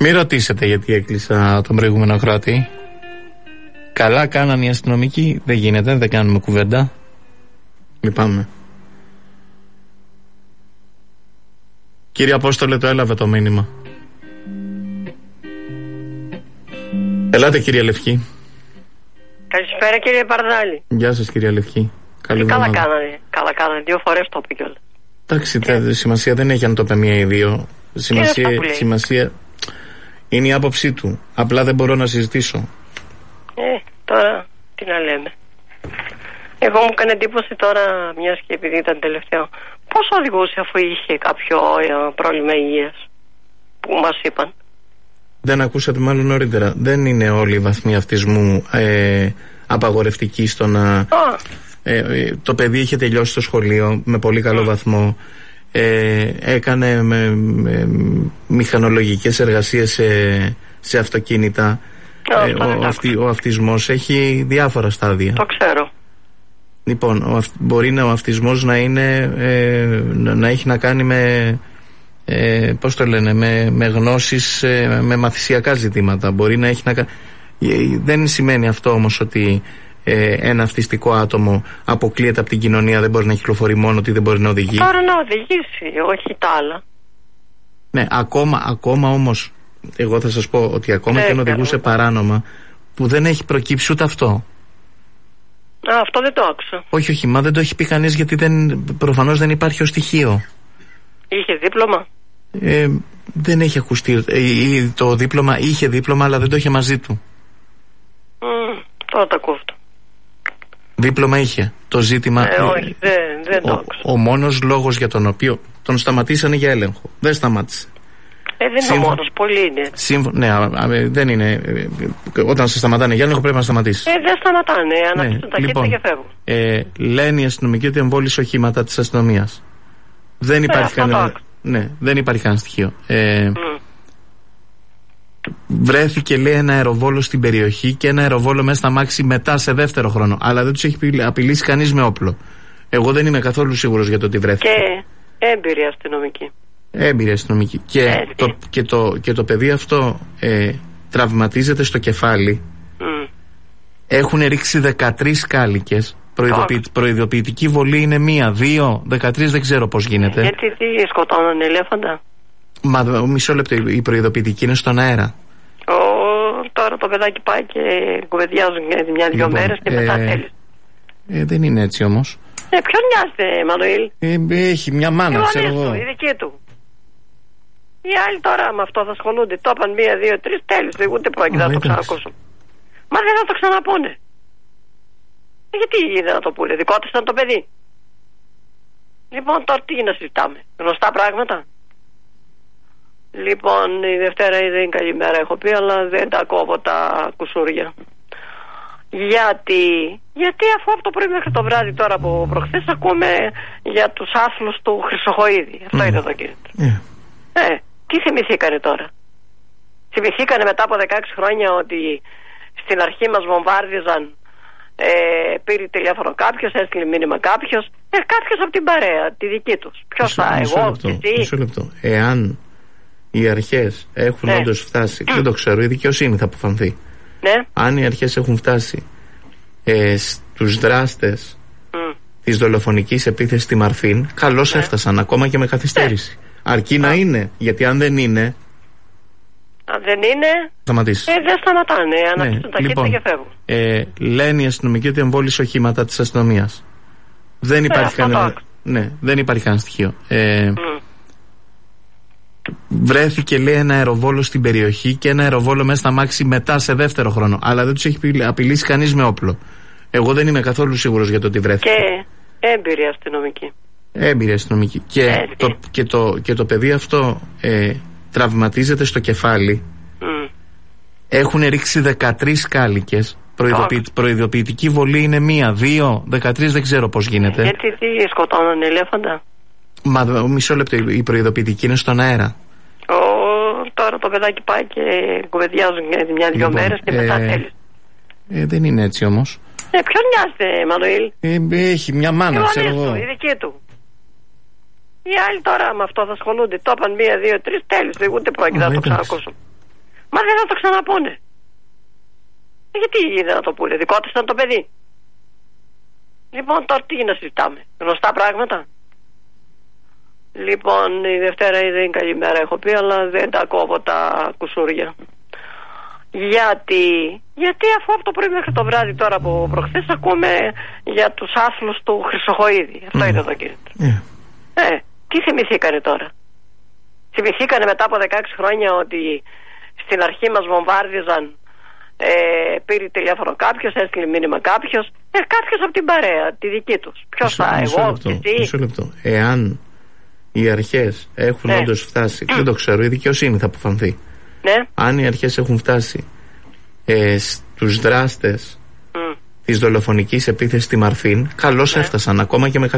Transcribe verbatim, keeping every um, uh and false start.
Μην ρωτήσετε γιατί έκλεισα τον προηγούμενο ακροατή. Καλά κάναν οι αστυνομικοί. Δεν γίνεται, δεν κάνουμε κουβέντα. Λυπάμαι. Κύριε Απόστολε, το έλαβε το μήνυμα. Ελάτε κύριε Λευκή. Καλησπέρα κύριε Παρδάλη. Γεια σας κύριε Λευκή. Καλή καλά κάνανε, καλά κάνανε, δύο φορές το είπε κιόλας. Εντάξει, τε, σημασία δεν έχει αν το είπε μία ή δύο. Σημασία, σημασία είναι η άποψή του. Απλά δεν μπορώ να συζητήσω. Ε, τώρα τι να λέμε. Εγώ μου έκανε εντύπωση τώρα, μιας και επειδή ήταν τελευταίο, πώς οδηγούσε αφού είχε κάποιο ε, πρόβλημα υγείας που μας είπαν. Δεν ακούσατε μάλλον νωρίτερα. Δεν είναι όλοι οι βαθμοί αυτισμού ε, απαγορευτικοί στο να... Oh. Ε, ε, το παιδί είχε τελειώσει το σχολείο με πολύ καλό mm. βαθμό. Ε, έκανε με, με, μηχανολογικές εργασίες σε, σε αυτοκίνητα. Oh, ε, ο, αυτι, ο αυτισμός έχει διάφορα στάδια. Το ξέρω. Λοιπόν, ο, μπορεί να, ο αυτισμός να είναι ε, να, να έχει να κάνει με ε, πώς το λένε, με, με γνώσεις, ε, με μαθησιακά ζητήματα. Μπορεί να έχει να κάνει. Ε, δεν σημαίνει αυτό όμως ότι ε, ένα αυτιστικό άτομο αποκλείεται από την κοινωνία, δεν μπορεί να κυκλοφορεί, μόνο ότι δεν μπορεί να οδηγεί. Τώρα να οδηγήσει, όχι τα άλλα. Ναι, ακόμα, ακόμα όμως, εγώ θα σας πω ότι ακόμα ναι, και αν οδηγούσε παράνομα, που δεν έχει προκύψει ούτε αυτό. Α, αυτό δεν το άκουσα. Όχι, όχι, μα δεν το έχει πει κανείς, γιατί δεν, προφανώς δεν υπάρχει ως στοιχείο. Είχε δίπλωμα. Ε, δεν έχει ακουστεί. Ε, το δίπλωμα είχε δίπλωμα, αλλά δεν το είχε μαζί του. Mm, τώρα το ακούω αυτό. Δίπλωμα είχε. Το ζήτημα. Ε, όχι, δεν, δεν το άκουσα. Ο, ο μόνος λόγος για τον οποίο τον σταματήσανε για έλεγχο. Δεν σταμάτησε. Ε, δεν είναι ο μόνος, πολλοί είναι. Σύμφω... Ναι, α, α, δεν είναι. Όταν σε σταματάνε για έλεγχο πρέπει να σταματήσει. Ε, δεν σταματάνε. Αναπτύσσουν ναι, ταχύτητα λοιπόν, και φεύγουν. Ε, λένε οι αστυνομικοί ότι εμβόλυσε οχήματα της αστυνομίας. Δεν υπάρχει ε, κανένα. Ναι, δεν υπάρχει κανένα στοιχείο. Ε, mm. Βρέθηκε, λέει, ένα αεροβόλο στην περιοχή και ένα αεροβόλο μέσα στα μάξι μετά σε δεύτερο χρόνο. Αλλά δεν τους έχει απειλήσει κανείς με όπλο. Εγώ δεν είμαι καθόλου σίγουρος για το ότι βρέθηκε. Και έμπειρη αστυνομική. Έμπειρη αστυνομική. Και, το, και, το, και το παιδί αυτό ε, τραυματίζεται στο κεφάλι. Mm. Έχουν ρίξει δεκατρείς κάλικες. Προειδοποιη... Προειδοποιητική βολή είναι μία, δύο, δεκατρείς δεν ξέρω πώς γίνεται. Γιατί τι σκοτώνανε ελέφαντα. Μα μισό λεπτό, η προειδοποιητική είναι στον αέρα. Ο, τώρα το παιδάκι πάει και κουβεντιάζουν μια-δυο λοιπόν, μέρες και μετά ε, τέλει. Ε, δεν είναι έτσι όμως. Ε, ποιον νοιάζεται, Μανουήλ. Ε, έχει μια μάνα, ξέρω εγώ. Η δική του. Οι άλλοι τώρα με αυτό θα ασχολούνται. Το είπαν μία, δύο, τρεις, τέλει. Ούτε πρόκειται να το ξανακούσουν. Μα δεν θα το ξαναπούνε. Γιατί δεν θα το πούνε, δικό της ήταν το παιδί. Λοιπόν, τώρα τι να συζητάμε, γνωστά πράγματα. Λοιπόν, η Δευτέρα δεν είναι καλή μέρα, έχω πει, αλλά δεν τα κόβω τα κουσούρια. Γιατί, γιατί αφού από το πρωί μέχρι το βράδυ τώρα από προχθές ακούμε για τους άθλους του Χρυσοχοΐδη. Αυτό mm. είναι εδώ κύριε. Yeah. Ε, τι θυμηθήκανε τώρα. Θυμηθήκανε μετά από δεκαέξι χρόνια ότι στην αρχή μας βομβάρδιζαν. Ε, πήρε τηλέφωνο κάποιος, έστειλε μήνυμα κάποιος. Ε, κάποιος από την παρέα, τη δική τους. Ποιος θα, εγώ, και εσύ. Μισό λεπτό. Εάν οι αρχές έχουν ναι. όντως φτάσει, mm. δεν το ξέρω, η δικαιοσύνη θα αποφανθεί. Ναι. Αν οι αρχές έχουν φτάσει ε, στους δράστες mm. της δολοφονικής επίθεσης στη Μαρφίν, καλώς ναι. έφτασαν, ακόμα και με καθυστέρηση. Ναι. Αρκεί ναι. να είναι, γιατί αν δεν είναι. Αν δεν είναι, σταματήσει. Ε, δεν σταματάνε, αναπτύσσουν ναι, ταχύτητα λοιπόν, και φεύγουν. Ε, λένε οι αστυνομικοί ότι εμβόλυσε οχήματα της αστυνομίας. Δεν υπάρχει ε, κανένα. Ναι, δεν υπάρχει κανένα στοιχείο. Ε, mm. Βρέθηκε, λέει, ένα αεροβόλο στην περιοχή και ένα αεροβόλο μέσα στα μάξι μετά σε δεύτερο χρόνο. Αλλά δεν τους έχει απειλήσει κανείς με όπλο. Εγώ δεν είμαι καθόλου σίγουρος για το ότι βρέθηκε. Και έμπειρη αστυνομική. Έμπειρη αστυνομική. Και, το, και, το, και το παιδί αυτό. Ε, τραυματίζεται στο κεφάλι. Mm. Έχουν ρίξει δεκατρείς κάλικες. Προειδοποιη... Προειδοποιητική βολή είναι μία, δύο, δεκατρείς δεν ξέρω πώς γίνεται. Γιατί τι σκοτώνανε ελέφαντα. Μα μισό λεπτό, η προειδοποιητική είναι στον αέρα. Ο, τώρα το παιδάκι πάει και κουβεντιάζουν μια-δυο λοιπόν, μέρες και μετά ε, τέλει. Ε, δεν είναι έτσι όμως. Ε, ποιον νοιάζεται, Μανουήλ. Ε, έχει μια μάνα, ξέρω εγώ. Η δική του. Οι άλλοι τώρα με αυτό θα ασχολούνται. Το είπαν μία, δύο, τρεις, τέλει. Ούτε πρόκειται να το ξανακούσουν. Μα δεν θα το ξαναπούνε. Γιατί δεν θα το πούνε, δικό τους ήταν το παιδί. Λοιπόν, τώρα τι να συζητάμε, γνωστά πράγματα. Λοιπόν, η Δευτέρα ήδη είναι καλημέρα έχω πει, αλλά δεν τα κόβω τα κουσούρια. Γιατί, γιατί αφού από το πρωί μέχρι το βράδυ τώρα από προχθές ακούμε για τους άθλους του Χρυσοχοΐδη. Αυτό mm. είναι το κίνητρο. Yeah. Ε, τι θυμηθήκανε τώρα. Θυμηθήκανε μετά από δεκαέξι χρόνια ότι στην αρχή μας βομβάρδιζαν, ε, πήρε τηλέφωνο κάποιος, έστειλε μήνυμα κάποιος, ε, κάποιος από την παρέα, τη δική τους. Ποιος θα, εγώ, εσύ. Μισό λεπτό. Εάν οι αρχές έχουν ναι. όντως φτάσει, mm. δεν το ξέρω, η δικαιοσύνη θα αποφανθεί. Ναι. Αν οι αρχές έχουν φτάσει ε, στους δράστες mm. της δολοφονικής επίθεσης στη Μαρφίν, καλώς ναι. έφτασαν ακόμα και με